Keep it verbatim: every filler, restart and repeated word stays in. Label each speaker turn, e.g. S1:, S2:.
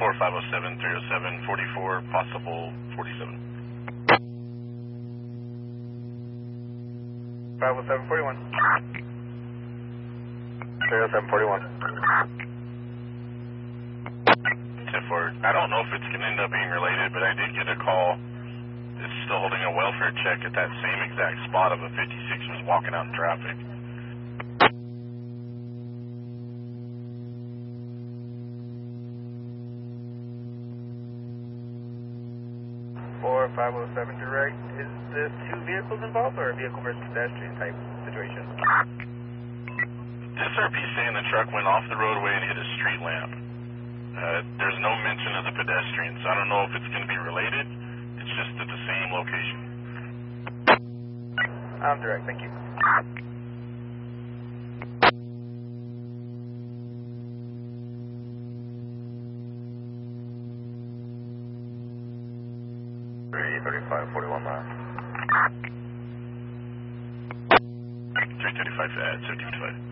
S1: four five oh seven, three oh seven, forty-four, possible forty-seven.
S2: five oh seven, forty-one. three oh seven, forty-one.
S1: ten four, I don't know if it's going to end up being related, but I did get a call. It's still holding a welfare check at that same exact spot of a fifty-six was walking out in traffic.
S2: four five oh seven direct. Is this two vehicles involved or a vehicle versus pedestrian type situation?
S1: S R P saying the truck went off the roadway and hit a street lamp. Uh, there's no mention of the pedestrian, so I don't know if it's going to be related. It's just at the same location.
S2: I'm direct, thank you. three thirty-five, forty-one mile.
S1: three thirty-five at seventy-five.